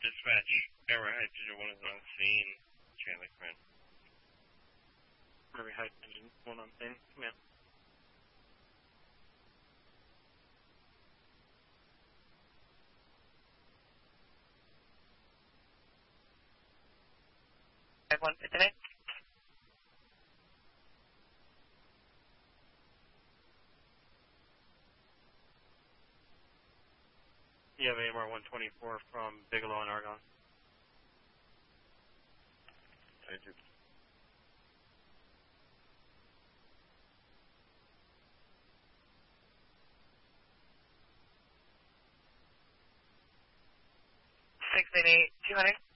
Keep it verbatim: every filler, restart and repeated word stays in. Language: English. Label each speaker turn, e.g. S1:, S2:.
S1: Dispatch, Arrow Engine one is on scene. Charlie Quinn.
S2: Arrow Engine one on scene. Come in.
S3: five one fifty-nine.
S2: You have A M R one twenty-four from Bigelow and Argonne.
S1: I do.
S3: six eight eight, two hundred.